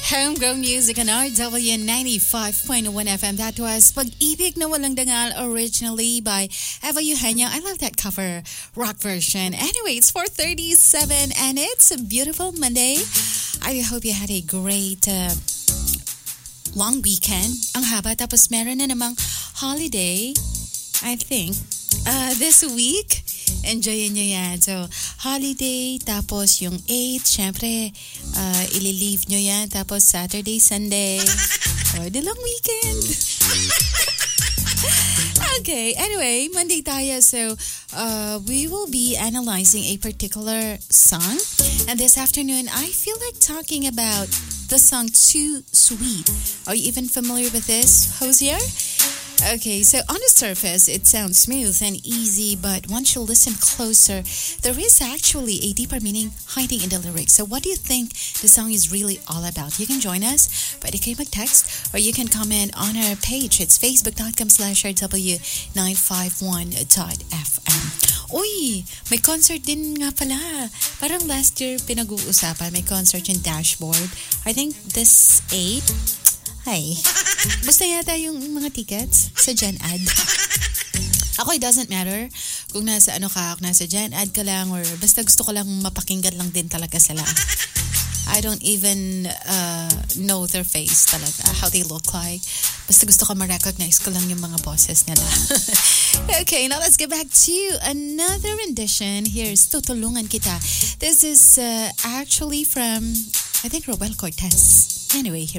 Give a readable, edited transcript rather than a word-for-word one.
Homegrown music on RW 95.1 FM. That was Pag-ibig na Walang Dangal, originally by Eva Eugenio. I love that cover rock version. Anyway, it's 4:37 and it's a beautiful Monday. I hope you had a great long weekend. Ang haba, tapos meron na namang holiday, I think, this week. Enjoyin nyo yan. So, holiday, tapos yung 8, syempre, ililive nyo yan. Tapos Saturday, Sunday, or the long weekend. Okay, anyway, Monday tayo. So, we will be analyzing a particular song. And this afternoon, I feel like talking about the song Too Sweet. Are you even familiar with this, Hosier? Okay, so on the surface, it sounds smooth and easy, but once you listen closer, there is actually a deeper meaning hiding in the lyrics. So what do you think the song is really all about? You can join us, pwede kayo mag-text, or you can comment on our page. It's facebook.com/rw951.fm. Uy, may concert din nga pala. Parang last year pinag-uusapan, may concert in Dashboard. I think this 8. Hi. Basta yata yung mga tickets sa Gen Ad. Ako, it doesn't matter kung nasa ano ka, kung nasa Gen Ad ka lang, or basta gusto ko lang mapakinggan lang din talaga sila. I don't even know their face talaga, how they look like. Basta gusto ko ma-recognize ko lang yung mga bosses nila. Okay, now let's get back to another rendition. Here's Tutulungan Kita. This is actually from, I think, Roel Cortez. Anyway, here